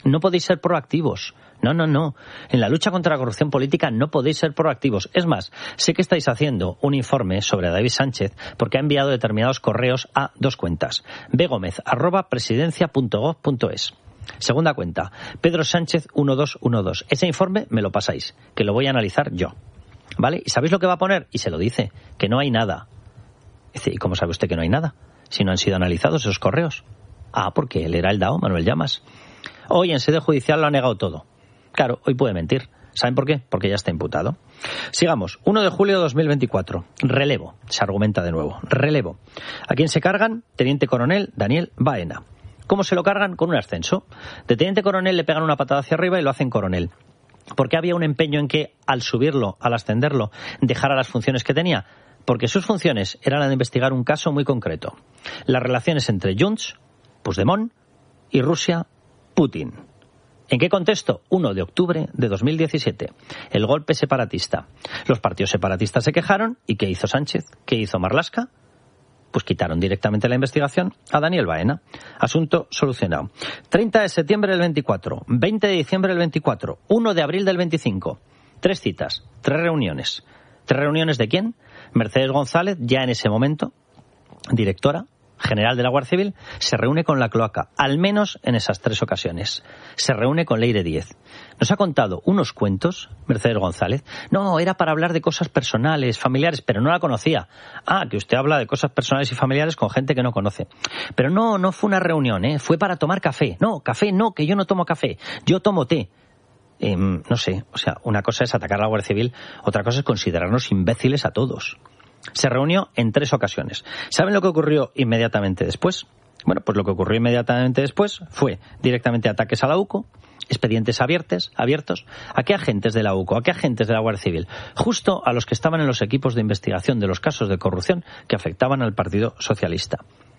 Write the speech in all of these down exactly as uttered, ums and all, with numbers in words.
No podéis ser proactivos. No, no, no. En la lucha contra la corrupción política no podéis ser proactivos. Es más, sé que estáis haciendo un informe sobre David Sánchez porque ha enviado determinados correos a dos cuentas. begomez arroba presidencia punto gob punto es. Segunda cuenta, Pedro Sánchez uno dos uno dos. Ese informe me lo pasáis, que lo voy a analizar yo. ¿Vale? ¿Y sabéis lo que va a poner? Y se lo dice, que no hay nada. Dice, ¿y cómo sabe usted que no hay nada? Si no han sido analizados esos correos. Ah, porque él era el D A O, Manuel Llamas. Hoy en sede judicial lo ha negado todo. Claro, hoy puede mentir. ¿Saben por qué? Porque ya está imputado. Sigamos. uno de julio de dos mil veinticuatro. Relevo. Se argumenta de nuevo. Relevo. ¿A quién se cargan? Teniente coronel Daniel Baena. ¿Cómo se lo cargan? Con un ascenso. De teniente coronel le pegan una patada hacia arriba y lo hacen coronel. Porque había un empeño en que, al subirlo, al ascenderlo, dejara las funciones que tenía. Porque sus funciones eran las de investigar un caso muy concreto. Las relaciones entre Junts, Puigdemont y Rusia, Putin. ¿En qué contexto? uno de octubre de dos mil diecisiete. El golpe separatista. Los partidos separatistas se quejaron. ¿Y qué hizo Sánchez? ¿Qué hizo Marlaska? Pues quitaron directamente la investigación a Daniel Baena. Asunto solucionado. treinta de septiembre del veinticuatro. veinte de diciembre del veinticuatro. uno de abril del veinticinco. Tres citas. Tres reuniones. ¿Tres reuniones de quién? Mercedes González, ya en ese momento, directora general de la Guardia Civil, se reúne con la cloaca, al menos en esas tres ocasiones. Se reúne con Leire Díez. Nos ha contado unos cuentos, Mercedes González. No, era para hablar de cosas personales, familiares, pero no la conocía. Ah, que usted habla de cosas personales y familiares con gente que no conoce. Pero no, no fue una reunión, ¿eh? Fue para tomar café. No, café no, que yo no tomo café, yo tomo té. Eh, no sé, o sea, una cosa es atacar a la Guardia Civil, otra cosa es considerarnos imbéciles a todos. Se reunió en tres ocasiones. ¿Saben lo que ocurrió inmediatamente después? Bueno, pues lo que ocurrió inmediatamente después fue directamente ataques a la U C O, expedientes abiertos, abiertos. ¿A qué agentes de la U C O? ¿A qué agentes de la Guardia Civil? Justo a los que estaban en los equipos de investigación de los casos de corrupción que afectaban al Partido Socialista.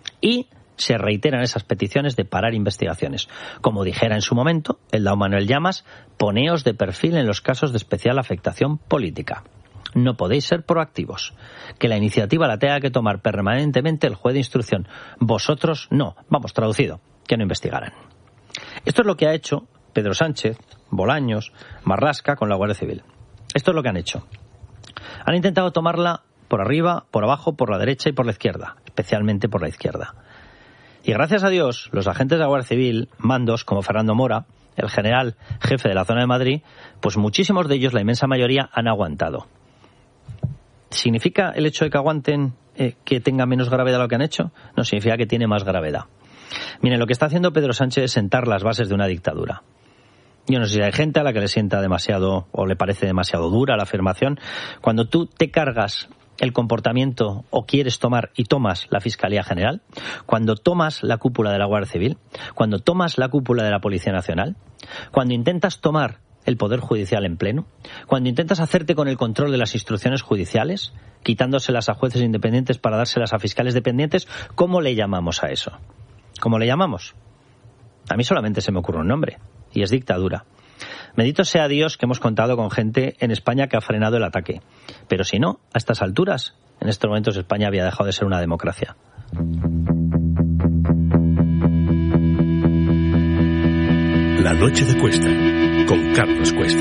Y se reiteran esas peticiones de parar investigaciones. Como dijera en su momento el D A O Manuel Llamas, poneos de perfil en los casos de especial afectación política. No podéis ser proactivos. Que la iniciativa la tenga que tomar permanentemente el juez de instrucción. Vosotros no. Vamos, traducido, que no investigaran. Esto es lo que ha hecho Pedro Sánchez, Bolaños, Marlaska con la Guardia Civil. Esto es lo que han hecho. Han intentado tomarla por arriba, por abajo, por la derecha y por la izquierda, especialmente por la izquierda. Y gracias a Dios, los agentes de la Guardia Civil, mandos como Fernando Mora, el general jefe de la zona de Madrid, pues muchísimos de ellos, la inmensa mayoría, han aguantado. ¿Significa el hecho de que aguanten eh, que tenga menos gravedad lo que han hecho? No, significa que tiene más gravedad. Miren, lo que está haciendo Pedro Sánchez es sentar las bases de una dictadura. Yo no sé si hay gente a la que le sienta demasiado o le parece demasiado dura la afirmación. Cuando tú te cargas el comportamiento o quieres tomar y tomas la Fiscalía General, cuando tomas la cúpula de la Guardia Civil, cuando tomas la cúpula de la Policía Nacional, cuando intentas tomar el Poder Judicial en pleno, cuando intentas hacerte con el control de las instrucciones judiciales, quitándoselas a jueces independientes para dárselas a fiscales dependientes, ¿cómo le llamamos a eso? ¿Cómo le llamamos? A mí solamente se me ocurre un nombre, y es dictadura. Bendito sea Dios que hemos contado con gente en España que ha frenado el ataque. Pero si no, a estas alturas, en estos momentos España había dejado de ser una democracia. La noche de Cuesta, con Carlos Cuesta.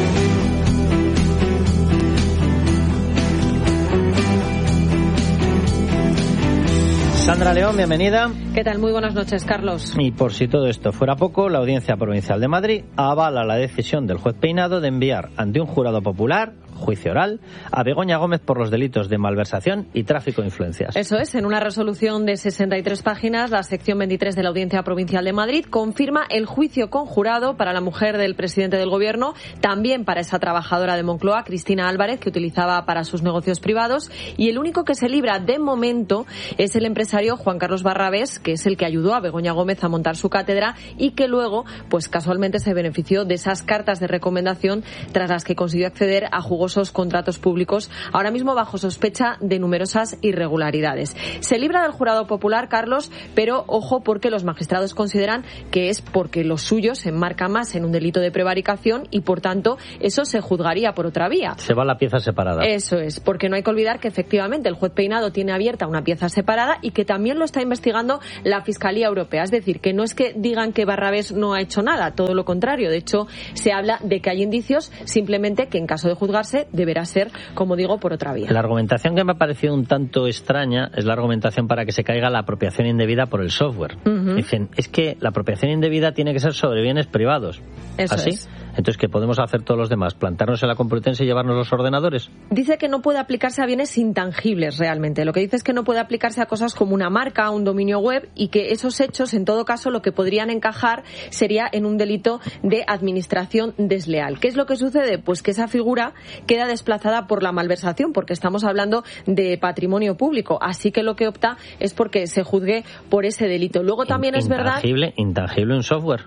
Sandra León, bienvenida. ¿Qué tal? Muy buenas noches, Carlos. Y por si todo esto fuera poco, la Audiencia Provincial de Madrid avala la decisión del juez Peinado de enviar ante un jurado popular, juicio oral, a Begoña Gómez por los delitos de malversación y tráfico de influencias. Eso es, en una resolución de sesenta y tres páginas, la sección veintitrés de la Audiencia Provincial de Madrid confirma el juicio conjurado para la mujer del presidente del Gobierno, también para esa trabajadora de Moncloa, Cristina Álvarez, que utilizaba para sus negocios privados, y el único que se libra de momento es el empresario Juan Carlos Barrabés, que es el que ayudó a Begoña Gómez a montar su cátedra y que luego, pues casualmente se benefició de esas cartas de recomendación tras las que consiguió acceder a jugosos suntuosos contratos públicos, ahora mismo bajo sospecha de numerosas irregularidades. Se libra del jurado popular, Carlos, pero ojo, porque los magistrados consideran que es porque lo suyo se enmarca más en un delito de prevaricación y, por tanto, eso se juzgaría por otra vía. Se va la pieza separada. Eso es, porque no hay que olvidar que efectivamente el juez Peinado tiene abierta una pieza separada y que también lo está investigando la Fiscalía Europea. Es decir, que no es que digan que Barrabés no ha hecho nada, todo lo contrario. De hecho, se habla de que hay indicios, simplemente que en caso de juzgarse deberá ser, como digo, por otra vía. La argumentación que me ha parecido un tanto extraña es la argumentación para que se caiga la apropiación indebida por el software. Uh-huh. Dicen, es que la apropiación indebida tiene que ser sobre bienes privados. Eso ¿Así? Es. Entonces, ¿qué podemos hacer todos los demás? ¿Plantarnos en la Complutense y llevarnos los ordenadores? Dice que no puede aplicarse a bienes intangibles realmente. Lo que dice es que no puede aplicarse a cosas como una marca, un dominio web, y que esos hechos, en todo caso, lo que podrían encajar sería en un delito de administración desleal. ¿Qué es lo que sucede? Pues que esa figura queda desplazada por la malversación, porque estamos hablando de patrimonio público. Así que lo que opta es porque se juzgue por ese delito. Luego también In- es verdad... Intangible, intangible un software.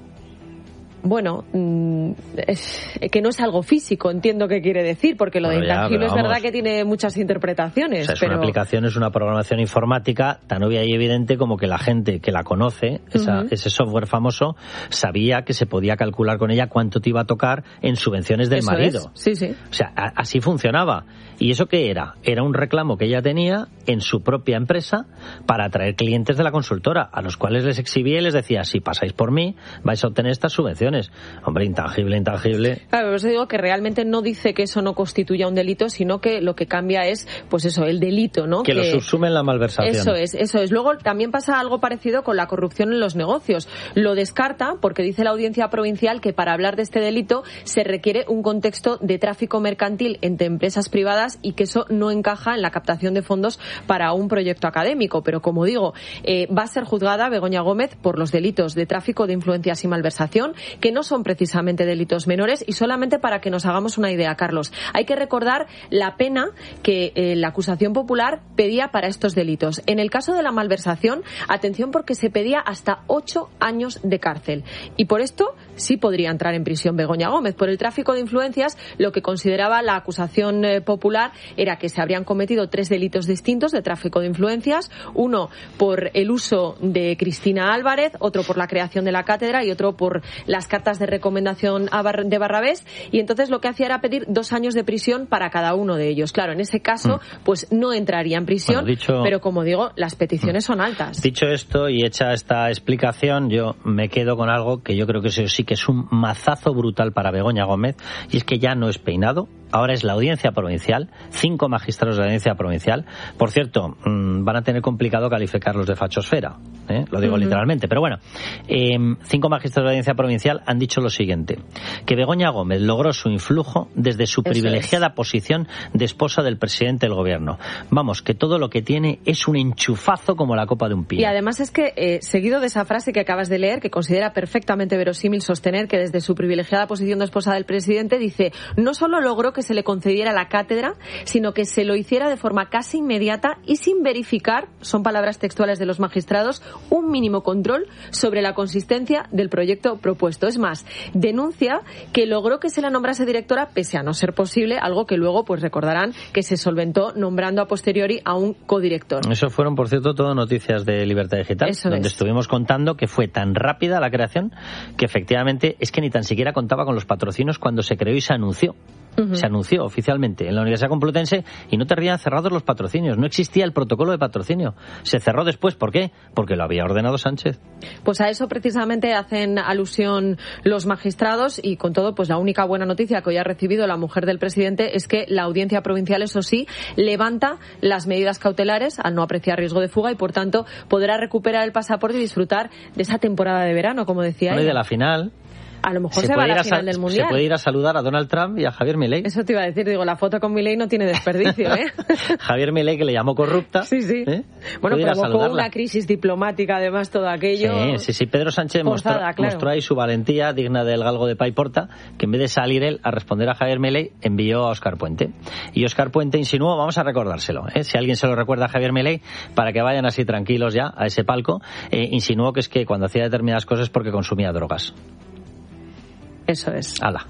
Bueno, mmm, es, que no es algo físico, entiendo qué quiere decir, porque lo bueno, de ya, intangible es vamos. verdad que tiene muchas interpretaciones. O sea, es pero... una aplicación, es una programación informática tan obvia y evidente como que la gente que la conoce, esa, uh-huh. ese software famoso, sabía que se podía calcular con ella cuánto te iba a tocar en subvenciones del Eso marido. Es. Sí, sí. O sea, a, así funcionaba. ¿Y eso qué era? Era un reclamo que ella tenía en su propia empresa para atraer clientes de la consultora, a los cuales les exhibía y les decía, si pasáis por mí, vais a obtener estas subvenciones. Hombre, intangible, intangible. Claro, por eso digo que realmente no dice que eso no constituya un delito, sino que lo que cambia es, pues eso, el delito, ¿no? Que, que lo subsume en la malversación. Eso es, eso es. Luego también pasa algo parecido con la corrupción en los negocios. Lo descarta porque dice la Audiencia Provincial que para hablar de este delito se requiere un contexto de tráfico mercantil entre empresas privadas y que eso no encaja en la captación de fondos para un proyecto académico. Pero como digo, eh, va a ser juzgada Begoña Gómez por los delitos de tráfico de influencias y malversación, que no son precisamente delitos menores. Y solamente para que nos hagamos una idea, Carlos, hay que recordar la pena que eh, la acusación popular pedía para estos delitos. En el caso de la malversación, atención, porque se pedía hasta ocho años de cárcel. Y por esto sí podría entrar en prisión Begoña Gómez. Por el tráfico de influencias, lo que consideraba la acusación eh, popular era que se habrían cometido tres delitos distintos de tráfico de influencias, uno por el uso de Cristina Álvarez, otro por la creación de la cátedra y otro por las cartas de recomendación de Barrabés, y entonces lo que hacía era pedir dos años de prisión para cada uno de ellos. Claro, en ese caso, pues no entraría en prisión, bueno, dicho, pero como digo, las peticiones son altas. Dicho esto y hecha esta explicación, yo me quedo con algo que yo creo que eso sí que es un mazazo brutal para Begoña Gómez, y es que ya no es Peinado, ahora es la Audiencia Provincial, cinco magistrados de la Audiencia Provincial. Por cierto, mmm, van a tener complicado calificarlos de fachosfera, ¿eh? Lo digo uh-huh. literalmente, pero bueno, eh, cinco magistrados de la Audiencia Provincial han dicho lo siguiente, que Begoña Gómez logró su influjo desde su Eso privilegiada es. posición de esposa del presidente del gobierno. Vamos, que todo lo que tiene es un enchufazo como la copa de un pino. Y además es que, eh, seguido de esa frase que acabas de leer, que considera perfectamente verosímil sostener que desde su privilegiada posición de esposa del presidente, dice, no solo logró que se le concediera la cátedra, sino que se lo hiciera de forma casi inmediata y sin verificar, son palabras textuales de los magistrados, un mínimo control sobre la consistencia del proyecto propuesto. Es más, denuncia que logró que se la nombrase directora pese a no ser posible, algo que luego pues recordarán que se solventó nombrando a posteriori a un codirector. Eso fueron, por cierto, todo noticias de Libertad Digital, Eso donde es. estuvimos contando que fue tan rápida la creación que efectivamente es que ni tan siquiera contaba con los patrocinios cuando se creó y se anunció. Uh-huh. Se anunció oficialmente en la Universidad Complutense y no tenían cerrados los patrocinios. No existía el protocolo de patrocinio. Se cerró después. ¿Por qué? Porque lo había ordenado Sánchez. Pues a eso precisamente hacen alusión los magistrados y con todo, pues la única buena noticia que hoy ha recibido la mujer del presidente es que la Audiencia Provincial, eso sí, levanta las medidas cautelares al no apreciar riesgo de fuga y por tanto podrá recuperar el pasaporte y disfrutar de esa temporada de verano, como decía bueno, ella. Y de la final. A lo mejor se, se va a la final del Mundial. Se puede ir a saludar a Donald Trump y a Javier Milei. Eso te iba a decir, digo, la foto con Milei no tiene desperdicio, ¿eh? Javier Milei, que le llamó corrupta. Sí, sí. ¿eh? Bueno, provocó una crisis diplomática, además, todo aquello. Sí, sí, sí. Pedro Sánchez forzada, mostró, claro. mostró ahí su valentía digna del galgo de Paiporta, que en vez de salir él a responder a Javier Milei, envió a Óscar Puente. Y Óscar Puente insinuó, vamos a recordárselo, ¿eh? Si alguien se lo recuerda a Javier Milei, para que vayan así tranquilos ya a ese palco, eh, insinuó que es que cuando hacía determinadas cosas es porque consumía drogas. Eso es. Ala.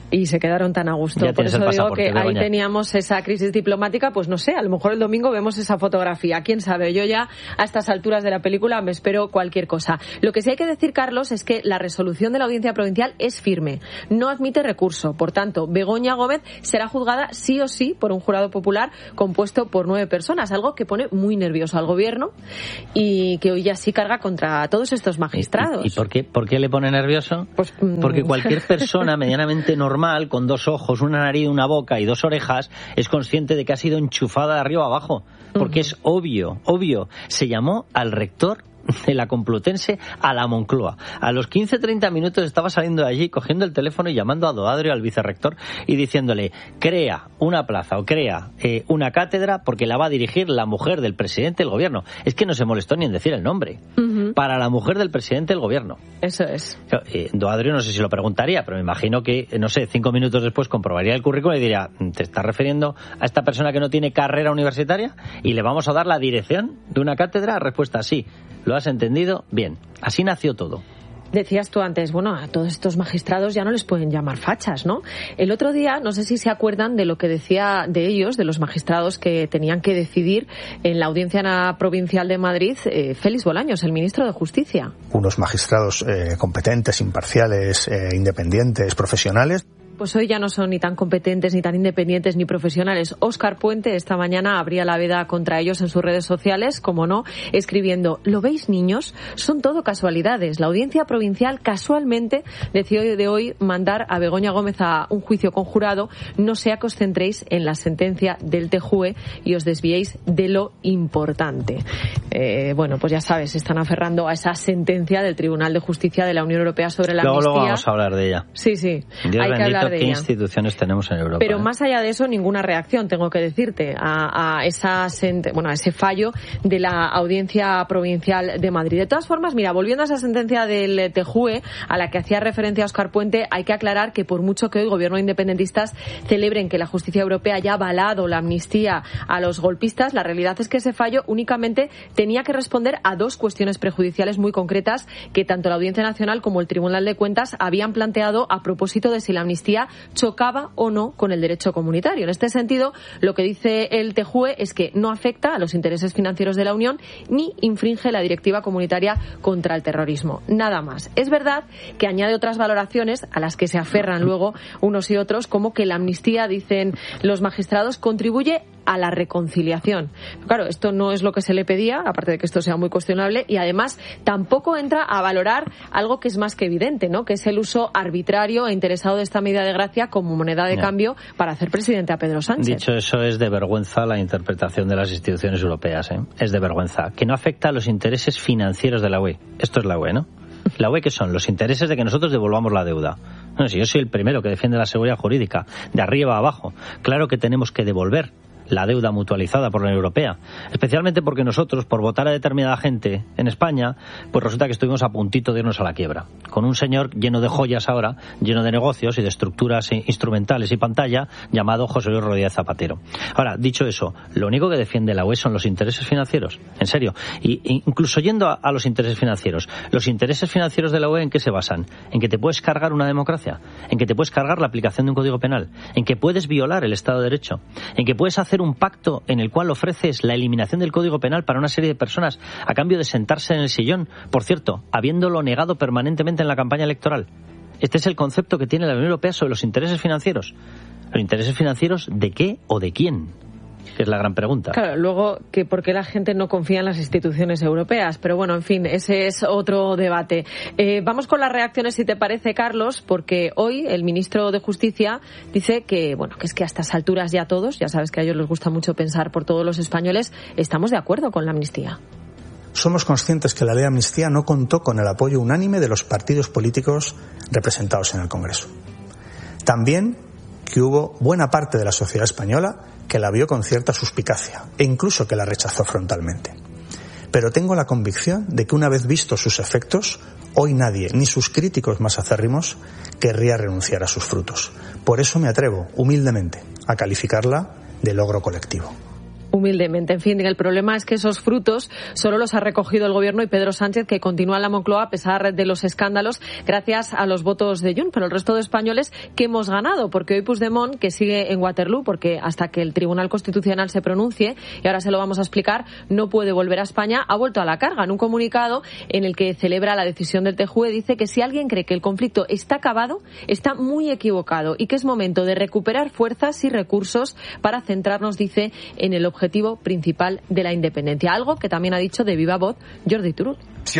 y se quedaron tan a gusto. Ya Por eso digo que Begoña. ahí teníamos esa crisis diplomática, pues no sé, a lo mejor el domingo vemos esa fotografía, quién sabe. Yo ya a estas alturas de la película me espero cualquier cosa. Lo que sí hay que decir, Carlos, es que la resolución de la Audiencia Provincial es firme, no admite recurso. Por tanto, Begoña Gómez será juzgada sí o sí por un jurado popular compuesto por nueve personas, algo que pone muy nervioso al gobierno y que hoy ya sí carga contra todos estos magistrados. ¿Y, y por qué, por qué le pone nervioso? Pues, Porque cualquier persona medianamente normal, con dos ojos, una nariz, una boca y dos orejas, es consciente de que ha sido enchufada de arriba abajo. Porque uh-huh. es obvio, obvio. Se llamó al rector de la Complutense a la Moncloa. A los quince treinta minutos estaba saliendo de allí, cogiendo el teléfono y llamando a Doadrio, al vicerrector, y diciéndole: crea una plaza o crea eh, una cátedra porque la va a dirigir la mujer del presidente del gobierno. Es que no se molestó ni en decir el nombre. Uh-huh. Para la mujer del presidente del gobierno. Eso es. Eh, Doadrio no sé si lo preguntaría, pero me imagino que, no sé, cinco minutos después comprobaría el currículum y diría: ¿te estás refiriendo a esta persona que no tiene carrera universitaria y le vamos a dar la dirección de una cátedra? Respuesta: sí. ¿Lo has entendido? Bien. Así nació todo. Decías tú antes, bueno, a todos estos magistrados ya no les pueden llamar fachas, ¿no? El otro día, no sé si se acuerdan de lo que decía de ellos, de los magistrados que tenían que decidir en la Audiencia Provincial de Madrid, eh, Félix Bolaños, el ministro de Justicia. Unos magistrados eh, competentes, imparciales, eh, independientes, profesionales. Pues hoy ya no son ni tan competentes, ni tan independientes, ni profesionales. Óscar Puente esta mañana abría la veda contra ellos en sus redes sociales, como no, escribiendo: ¿lo veis, niños? Son todo casualidades. La Audiencia Provincial casualmente decidió de hoy mandar a Begoña Gómez a un juicio conjurado. No sea que os centréis en la sentencia del T J U E y os desviéis de lo importante. Eh, bueno, pues ya sabes, se están aferrando a esa sentencia del Tribunal de Justicia de la Unión Europea sobre la luego, amnistía. Luego vamos a hablar de ella. Sí, sí. Dios hay bendito, que hablar de ¿qué ella. instituciones tenemos en Europa? Pero ¿eh? más allá de eso, ninguna reacción, tengo que decirte, a, a, esa sent- bueno, a ese fallo de la Audiencia Provincial de Madrid. De todas formas, mira, volviendo a esa sentencia del T J U E, a la que hacía referencia Óscar Puente, hay que aclarar que por mucho que hoy gobierno independentistas celebren que la justicia europea haya avalado la amnistía a los golpistas, la realidad es que ese fallo únicamente tenía que responder a dos cuestiones prejudiciales muy concretas que tanto la Audiencia Nacional como el Tribunal de Cuentas habían planteado a propósito de si la amnistía chocaba o no con el derecho comunitario. En este sentido, lo que dice el T J U E es que no afecta a los intereses financieros de la Unión ni infringe la directiva comunitaria contra el terrorismo. Nada más. Es verdad que añade otras valoraciones a las que se aferran luego unos y otros, como que la amnistía, dicen los magistrados, contribuye a la reconciliación. Claro, esto no es lo que se le pedía, aparte de que esto sea muy cuestionable, y además tampoco entra a valorar algo que es más que evidente, ¿no? Que es el uso arbitrario e interesado de esta medida de gracia como moneda de no. cambio para hacer presidente a Pedro Sánchez. Dicho eso, es de vergüenza la interpretación de las instituciones europeas, ¿eh? Es de vergüenza. Que no afecta a los intereses financieros de la U E. Esto es la U E, ¿no? ¿La U E qué son? Los intereses de que nosotros devolvamos la deuda. No, si yo soy el primero que defiende la seguridad jurídica, de arriba a abajo. Claro que tenemos que devolver la deuda mutualizada por la Unión Europea, especialmente porque nosotros, por votar a determinada gente en España, pues resulta que estuvimos a puntito de irnos a la quiebra, con un señor lleno de joyas ahora, lleno de negocios y de estructuras instrumentales y pantalla, llamado José Luis Rodríguez Zapatero. Ahora, dicho eso, lo único que defiende la U E son los intereses financieros, en serio, y incluso yendo a, a los intereses financieros, los intereses financieros de la U E, ¿en qué se basan? En que te puedes cargar una democracia, en que te puedes cargar la aplicación de un código penal, en que puedes violar el Estado de Derecho, en que puedes hacer un pacto en el cual ofreces la eliminación del Código Penal para una serie de personas a cambio de sentarse en el sillón, por cierto, habiéndolo negado permanentemente en la campaña electoral. Este es el concepto que tiene la Unión Europea sobre los intereses financieros. ¿Los intereses financieros de qué o de quién? Que es la gran pregunta. Claro, luego, que por qué la gente no confía en las instituciones europeas. Pero bueno, en fin, ese es otro debate. Eh, vamos con las reacciones, si te parece, Carlos, porque hoy el ministro de Justicia dice que, bueno, que es que a estas alturas ya todos, ya sabes que a ellos les gusta mucho pensar por todos los españoles, estamos de acuerdo con la amnistía. Somos conscientes que la ley de amnistía no contó con el apoyo unánime de los partidos políticos representados en el Congreso. También que hubo buena parte de la sociedad española que la vio con cierta suspicacia e incluso que la rechazó frontalmente. Pero tengo la convicción de que una vez vistos sus efectos, hoy nadie, ni sus críticos más acérrimos, querría renunciar a sus frutos. Por eso me atrevo, humildemente, a calificarla de logro colectivo. Humildemente. En fin, el problema es que esos frutos solo los ha recogido el Gobierno y Pedro Sánchez, que continúa en la Moncloa a pesar de los escándalos, gracias a los votos de Junts. Pero el resto de españoles, que hemos ganado, porque hoy Puigdemont, que sigue en Waterloo, porque hasta que el Tribunal Constitucional se pronuncie, y ahora se lo vamos a explicar, no puede volver a España, ha vuelto a la carga. En un comunicado en el que celebra la decisión del T J U E, dice que si alguien cree que el conflicto está acabado, está muy equivocado y que es momento de recuperar fuerzas y recursos para centrarnos, dice, en el objetivo principal de la independencia. Algo que también ha dicho de viva voz Jordi Turull. Si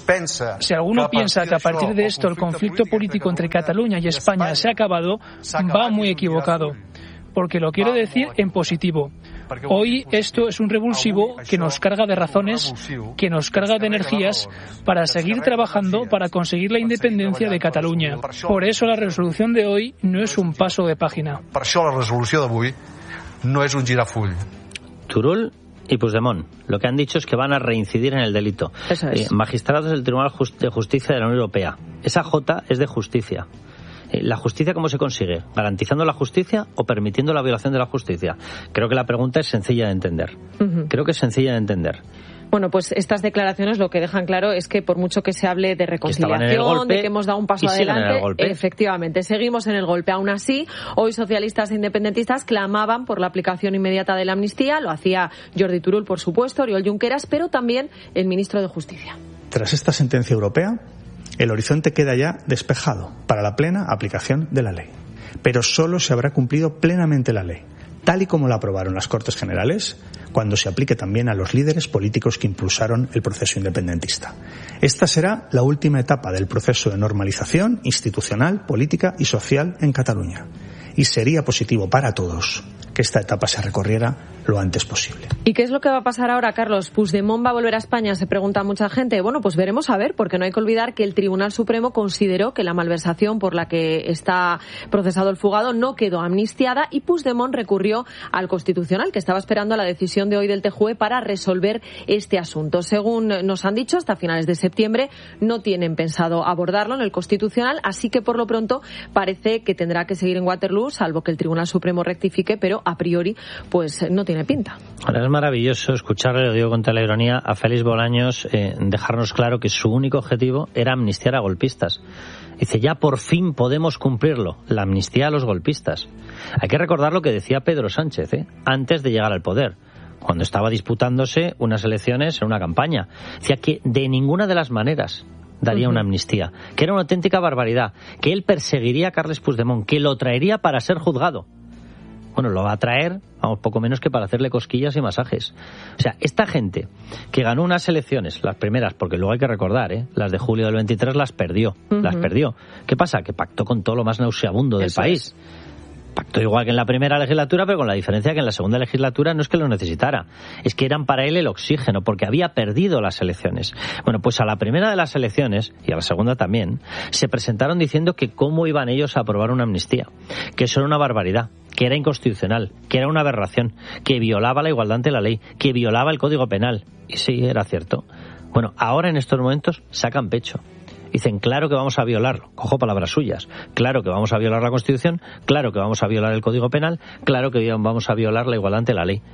alguno piensa que a partir de esto el conflicto político entre Cataluña y España se ha acabado, va muy equivocado. Porque lo quiero decir en positivo. Hoy esto es un revulsivo que nos carga de razones, que nos carga de energías para seguir trabajando para conseguir la independencia de Cataluña. Por eso la resolución de hoy no es un paso de página. Per això la resolució d'avui no és un girafull. Turull y Puigdemont lo que han dicho es que van a reincidir en el delito. Eso es. Eh, magistrados del Tribunal de Justicia de la Unión Europea. Esa J es de justicia. ¿La justicia cómo se consigue? ¿Garantizando la justicia o permitiendo la violación de la justicia? Creo que la pregunta es sencilla de entender. Uh-huh. Creo que es sencilla de entender. Bueno, pues estas declaraciones lo que dejan claro es que por mucho que se hable de reconciliación, golpe, de que hemos dado un paso adelante, efectivamente, seguimos en el golpe. Aún así, hoy socialistas e independentistas clamaban por la aplicación inmediata de la amnistía. Lo hacía Jordi Turull, por supuesto, Oriol Junqueras, pero también el ministro de Justicia. Tras esta sentencia europea, el horizonte queda ya despejado para la plena aplicación de la ley. Pero solo se habrá cumplido plenamente la ley, tal y como la aprobaron las Cortes Generales, cuando se aplique también a los líderes políticos que impulsaron el proceso independentista. Esta será la última etapa del proceso de normalización institucional, política y social en Cataluña. Y sería positivo para todos que esta etapa se recorriera lo antes posible. ¿Y qué es lo que va a pasar ahora, Carlos? ¿Puigdemont va a volver a España? Se pregunta mucha gente. Bueno, pues veremos a ver, porque no hay que olvidar que el Tribunal Supremo consideró que la malversación por la que está procesado el fugado no quedó amnistiada y Puigdemont recurrió al Constitucional, que estaba esperando la decisión de hoy del T J U E para resolver este asunto. Según nos han dicho, hasta finales de septiembre no tienen pensado abordarlo en el Constitucional, así que por lo pronto parece que tendrá que seguir en Waterloo, salvo que el Tribunal Supremo rectifique, pero a priori pues no tiene pinta. Ahora es maravilloso escucharle, lo digo con toda la ironía, a Félix Bolaños eh, dejarnos claro que su único objetivo era amnistiar a golpistas. Dice, ya por fin podemos cumplirlo, la amnistía a los golpistas. Hay que recordar lo que decía Pedro Sánchez, ¿eh? antes de llegar al poder, cuando estaba disputándose unas elecciones en una campaña. Decía que de ninguna de las maneras daría una amnistía, que era una auténtica barbaridad, que él perseguiría a Carles Puigdemont, que lo traería para ser juzgado. Bueno, lo va a traer, vamos, poco menos que para hacerle cosquillas y masajes. O sea, esta gente que ganó unas elecciones, las primeras, porque luego hay que recordar, ¿eh? las de julio del veintitrés las perdió, uh-huh. las perdió. ¿Qué pasa? Que pactó con todo lo más nauseabundo del Eso país. Es. Pactó igual que en la primera legislatura, pero con la diferencia que en la segunda legislatura no es que lo necesitara, es que eran para él el oxígeno, porque había perdido las elecciones. Bueno, pues a la primera de las elecciones, y a la segunda también, se presentaron diciendo que cómo iban ellos a aprobar una amnistía, que eso era una barbaridad, que era inconstitucional, que era una aberración, que violaba la igualdad ante la ley, que violaba el Código Penal. Y sí, era cierto. Bueno, ahora en estos momentos sacan pecho. Dicen, claro que vamos a violarlo, cojo palabras suyas, claro que vamos a violar la Constitución, claro que vamos a violar el Código Penal, claro que vamos a violar la igualdad ante la ley.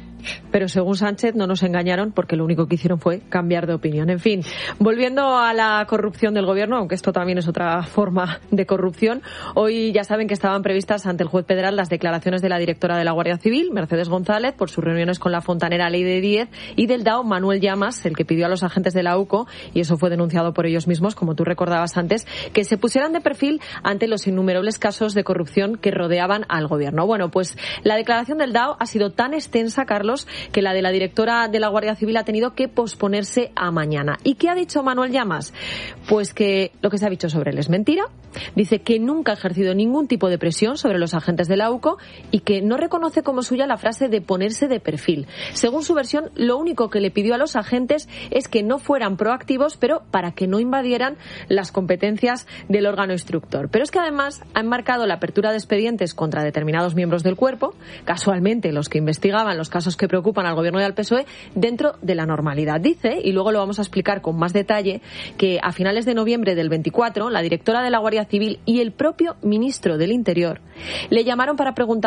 Pero según Sánchez no nos engañaron porque lo único que hicieron fue cambiar de opinión. En fin, volviendo a la corrupción del gobierno, aunque esto también es otra forma de corrupción, hoy ya saben que estaban previstas ante el juez Pedral las declaraciones de la directora de la Guardia Civil, Mercedes González, por sus reuniones con la fontanera Ley Díez, y del D A O Manuel Llamas, el que pidió a los agentes de la U C O, y eso fue denunciado por ellos mismos, como tú recordabas antes, que se pusieran de perfil ante los innumerables casos de corrupción que rodeaban al gobierno. Bueno, pues la declaración del D A O ha sido tan extensa, Carlos, que la de la directora de la Guardia Civil ha tenido que posponerse a mañana. ¿Y qué ha dicho Manuel Llamas? Pues que lo que se ha dicho sobre él es mentira. Dice que nunca ha ejercido ningún tipo de presión sobre los agentes de la U C O y que no reconoce como suya la frase de ponerse de perfil. Según su versión, lo único que le pidió a los agentes es que no fueran proactivos, pero para que no invadieran las competencias del órgano instructor. Pero es que además ha enmarcado la apertura de expedientes contra determinados miembros del cuerpo, casualmente los que investigaban los casos que preocupan al gobierno y al P S O E, dentro de la normalidad. Dice, y luego lo vamos a explicar con más detalle, que a finales de noviembre del veinticuatro, la directora de la Guardia Civil y el propio ministro del Interior le llamaron para preguntarle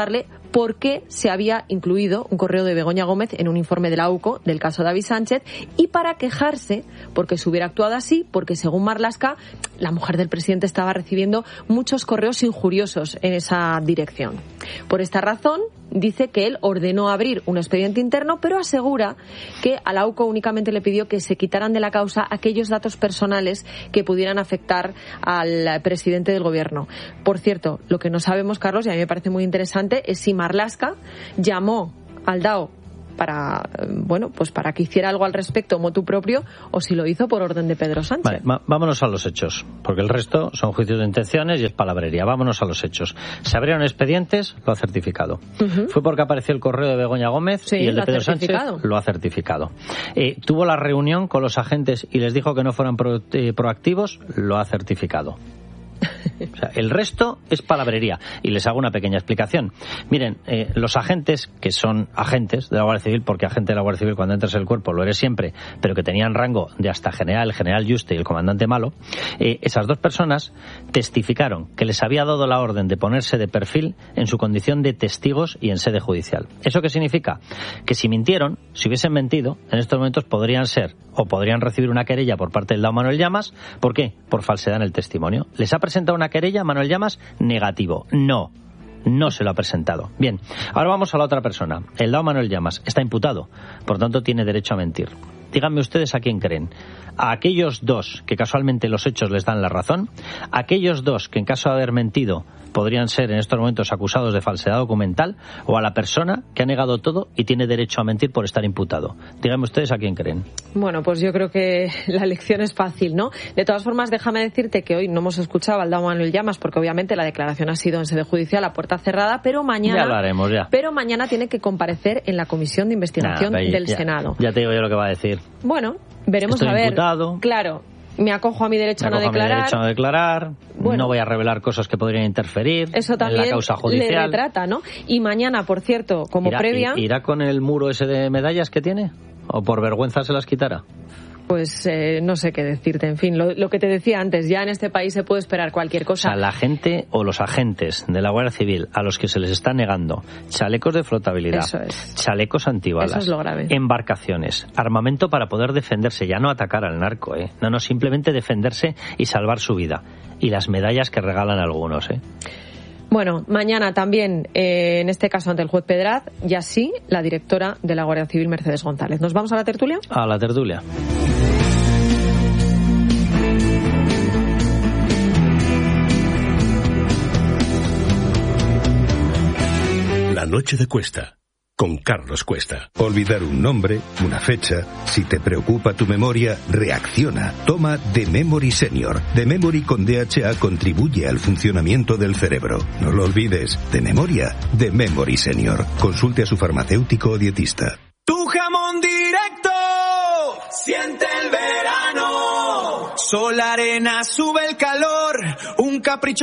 por qué se había incluido un correo de Begoña Gómez en un informe de la U C O del caso David Sánchez y para quejarse porque se hubiera actuado así, porque según Marlaska, la mujer del presidente estaba recibiendo muchos correos injuriosos en esa dirección. Por esta razón, dice que él ordenó abrir un expediente interno, pero asegura que a la U C O únicamente le pidió que se quitaran de la causa aquellos datos personales que pudieran afectar al presidente del gobierno. Por cierto, lo que no sabemos, Carlos, y a mí me parece muy interesante, es si Marlaska llamó al D A O para, bueno, pues para que hiciera algo al respecto motu propio o si lo hizo por orden de Pedro Sánchez. Vale, ma- vámonos a los hechos, porque el resto son juicios de intenciones y es palabrería. Vámonos a los hechos. Se abrieron expedientes, lo ha certificado. Uh-huh. Fue porque apareció el correo de Begoña Gómez sí, y el de Pedro Sánchez lo ha certificado. Eh, tuvo la reunión con los agentes y les dijo que no fueran pro- eh, proactivos, lo ha certificado. O sea, el resto es palabrería. Y les hago una pequeña explicación. Miren, eh, los agentes, que son agentes de la Guardia Civil, porque agente de la Guardia Civil cuando entras en el cuerpo lo eres siempre, pero que tenían rango de hasta general, el general Juste y el comandante Malo, eh, esas dos personas testificaron que les había dado la orden de ponerse de perfil en su condición de testigos y en sede judicial. ¿Eso qué significa? Que si mintieron, si hubiesen mentido, en estos momentos podrían ser o podrían recibir una querella por parte del D A O Manuel Llamas. ¿Por qué? Por falsedad en el testimonio. ¿Les ha presentado una querella Manuel Llamas? Negativo. No. No se lo ha presentado. Bien, ahora vamos a la otra persona. El D A O Manuel Llamas está imputado, por tanto tiene derecho a mentir. Díganme ustedes a quién creen. A aquellos dos que casualmente los hechos les dan la razón, a aquellos dos que en caso de haber mentido podrían ser en estos momentos acusados de falsedad documental, o a la persona que ha negado todo y tiene derecho a mentir por estar imputado. Díganme ustedes a quién creen. Bueno, pues yo creo que la elección es fácil, ¿no? De todas formas, déjame decirte que hoy no hemos escuchado al D A O Manuel Llamas porque obviamente la declaración ha sido en sede judicial a puerta cerrada, pero mañana ya lo haremos, ya. Pero mañana tiene que comparecer en la Comisión de Investigación nah, del ya, Senado. Ya te digo yo lo que va a decir. Bueno, veremos. Estoy a ver. Imputado. Claro. Me acojo a mi derecho me a no declarar. A mi derecho a no declarar. Bueno, no voy a revelar cosas que podrían interferir eso también en la causa judicial. Le retrata, ¿no? Y mañana, por cierto, como ¿Irá, previa... ¿Irá con el muro ese de medallas que tiene? ¿O por vergüenza se las quitará? Pues eh, no sé qué decirte. En fin, lo, lo que te decía antes, ya en este país se puede esperar cualquier cosa. O sea, la gente o los agentes de la Guardia Civil a los que se les está negando chalecos de flotabilidad, Eso es. chalecos antibalas, Eso es lo grave. embarcaciones, armamento para poder defenderse, ya no atacar al narco, ¿eh? No, no, simplemente defenderse y salvar su vida. Y las medallas que regalan algunos, ¿eh? Bueno, mañana también, eh, en este caso ante el juez Pedraz, y así la directora de la Guardia Civil, Mercedes González. ¿Nos vamos a la tertulia? A la tertulia. La noche de Cuesta, con Carlos Cuesta. Olvidar un nombre, una fecha. Si te preocupa tu memoria, reacciona. Toma The Memory Senior. The Memory con D H A contribuye al funcionamiento del cerebro. No lo olvides. De memoria, The Memory Senior. Consulte a su farmacéutico o dietista. Tu jamón directo. Siente el verano. Sol, arena, sube el calor. Un capricho